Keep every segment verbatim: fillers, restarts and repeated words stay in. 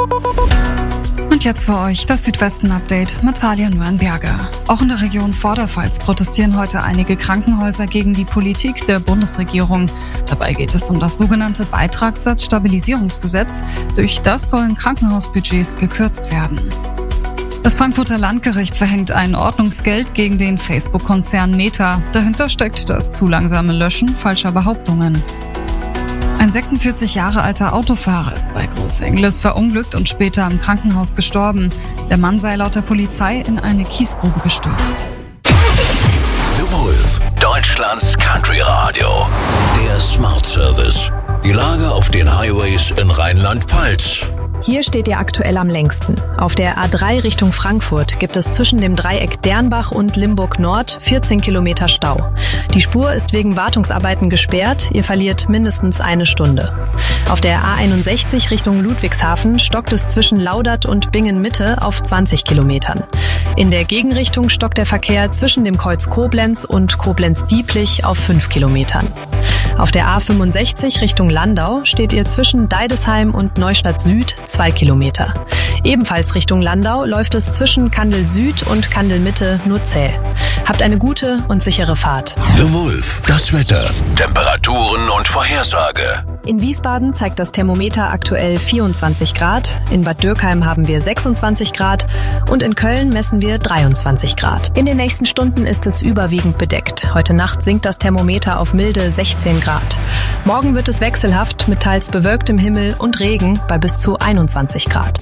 Und jetzt für euch das Südwesten-Update mit Talia Nuernberger. Auch in der Region Vorderpfalz protestieren heute einige Krankenhäuser gegen die Politik der Bundesregierung. Dabei geht es um das sogenannte Beitragssatzstabilisierungsgesetz. Durch das sollen Krankenhausbudgets gekürzt werden. Das Frankfurter Landgericht verhängt ein Ordnungsgeld gegen den Facebook-Konzern Meta. Dahinter steckt das zu langsame Löschen falscher Behauptungen. Ein sechsundvierzig Jahre alter Autofahrer ist bei Großengles verunglückt und später im Krankenhaus gestorben. Der Mann sei laut der Polizei in eine Kiesgrube gestürzt. The Wolf, Deutschlands Country Radio. Der Smart Service. Die Lage auf den Highways in Rheinland-Pfalz. Hier steht ihr aktuell am längsten. Auf der A drei Richtung Frankfurt gibt es zwischen dem Dreieck Dernbach und Limburg Nord vierzehn Kilometer Stau. Die Spur ist wegen Wartungsarbeiten gesperrt, ihr verliert mindestens eine Stunde. Auf der A einundsechzig Richtung Ludwigshafen stockt es zwischen Laudert und Bingen Mitte auf zwanzig Kilometern. In der Gegenrichtung stockt der Verkehr zwischen dem Kreuz Koblenz und Koblenz-Dieplich auf fünf Kilometern. Auf der A fünfundsechzig Richtung Landau steht ihr zwischen Deidesheim und Neustadt Süd zwei Kilometer. Ebenfalls Richtung Landau läuft es zwischen Kandel Süd und Kandel Mitte nur zäh. Habt eine gute und sichere Fahrt. The Wolf, das Wetter, Temperaturen und Vorhersage. In Wiesbaden zeigt das Thermometer aktuell vierundzwanzig Grad, in Bad Dürkheim haben wir sechsundzwanzig Grad und in Köln messen wir dreiundzwanzig Grad. In den nächsten Stunden ist es überwiegend bedeckt. Heute Nacht sinkt das Thermometer auf milde sechzehn Grad. Morgen wird es wechselhaft mit teils bewölktem Himmel und Regen bei bis zu einundzwanzig Grad.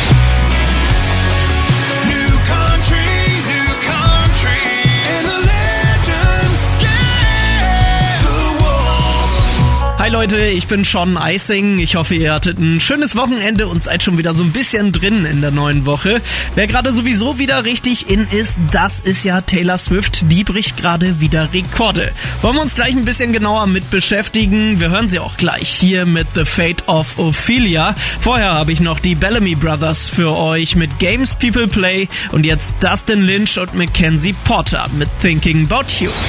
Hi Leute, ich bin Sean Eising. Ich hoffe, ihr hattet ein schönes Wochenende und seid schon wieder so ein bisschen drin in der neuen Woche. Wer gerade sowieso wieder richtig in ist, das ist ja Taylor Swift. Die bricht gerade wieder Rekorde. Wollen wir uns gleich ein bisschen genauer mit beschäftigen. Wir hören sie auch gleich hier mit The Fate of Ophelia. Vorher habe ich noch die Bellamy Brothers für euch mit Games People Play und jetzt Dustin Lynch und Mackenzie Porter mit Thinking About You.